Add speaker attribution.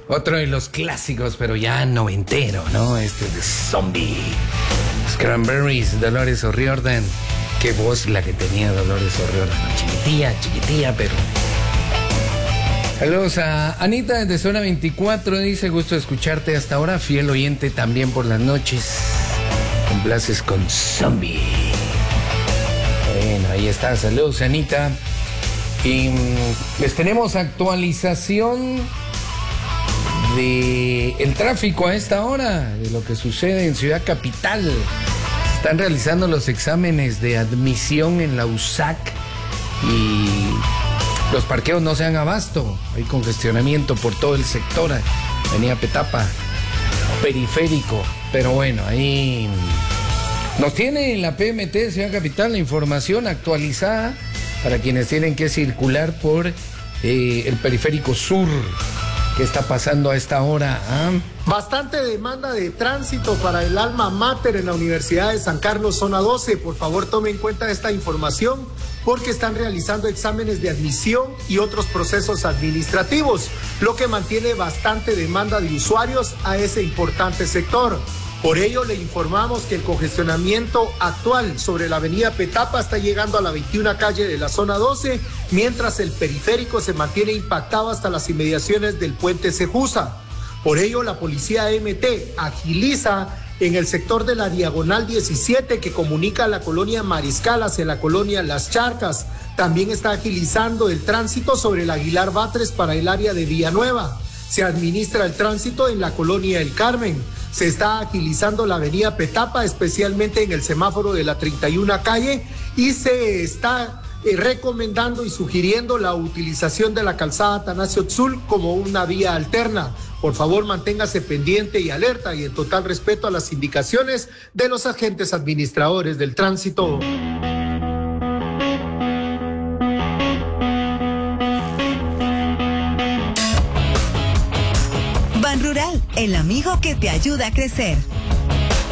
Speaker 1: Otro de los clásicos, pero ya noventero, ¿no? Este de Zombie. Cranberries, Dolores O'Riordan. Qué voz la que tenía Dolores O'Riordan. Chiquitilla, pero... Saludos a Anita desde Zona 24. Dice, gusto de escucharte hasta ahora. Fiel oyente también por las noches. Complaces con Zombie. Bueno, ahí está. Saludos, Anita. Y les tenemos actualización de el tráfico a esta hora, de lo que sucede en Ciudad Capital. Están realizando los exámenes de admisión en la USAC y los parqueos no se dan abasto. Hay congestionamiento por todo el sector, Avenida Petapa, Periférico. Pero bueno, ahí nos tiene la PMT de Ciudad Capital la información actualizada para quienes tienen que circular por el Periférico Sur. ¿Qué está pasando a esta hora?
Speaker 2: Bastante demanda de tránsito para el alma mater en la Universidad de San Carlos, zona 12. Por favor, tome en cuenta esta información porque están realizando exámenes de admisión y otros procesos administrativos, lo que mantiene bastante demanda de usuarios a ese importante sector. Por ello, le informamos que el congestionamiento actual sobre la avenida Petapa está llegando a la 21 calle de la zona 12, mientras el periférico se mantiene impactado hasta las inmediaciones del puente Cejusa. Por ello, la policía MT agiliza en el sector de la Diagonal 17 que comunica a la colonia Mariscal hacia la colonia Las Charcas. También está agilizando el tránsito sobre el Aguilar Batres para el área de Villanueva. Se administra el tránsito en la colonia El Carmen. Se está agilizando la avenida Petapa, especialmente en el semáforo de la 31 calle, y se está recomendando y sugiriendo la utilización de la calzada Atanasio Tzul como una vía alterna. Por favor, manténgase pendiente y alerta y en total respeto a las indicaciones de los agentes administradores del tránsito.
Speaker 3: Ban Rural, el amigo que te ayuda a crecer.